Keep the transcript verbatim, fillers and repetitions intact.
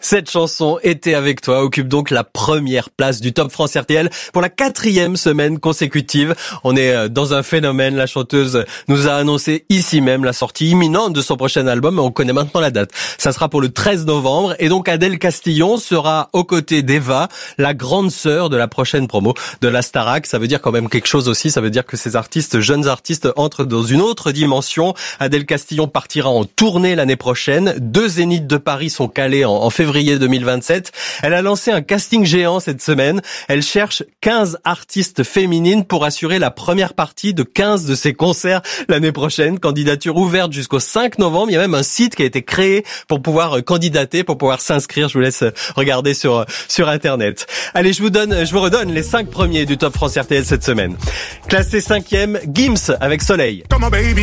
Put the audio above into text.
Cette chanson, Été avec toi, occupe donc la première place du Top France R T L pour la quatrième semaine consécutive. On est dans un phénomène. La chanteuse nous a annoncé ici même la sortie imminente de son prochain album. On connaît maintenant la date. Ça sera pour le treize novembre. Et donc Adèle Castillon sera aux côtés d'Eva, la grande sœur de la prochaine promo de la Starac. Ça veut dire quand même quelque chose aussi. Ça veut dire que ces artistes, jeunes artistes, entrent dans une autre dimension. Adèle Castillon partira en tournée l'année prochaine. Deux zéniths de Paris sont calés en, en février deux mille vingt-sept. Elle a lancé un casting géant cette semaine. Elle cherche quinze artistes féminines pour assurer la première partie de quinze de ses concerts l'année prochaine. Candidature ouverte jusqu'au cinq novembre. Il y a même un site qui a été créé pour pouvoir candidater, pour pouvoir s'inscrire. Je vous laisse regarder sur sur Internet. Allez, je vous donne, je vous redonne les cinq premiers du Top France R T L cette semaine. Classé cinquième, Gims avec Soleil.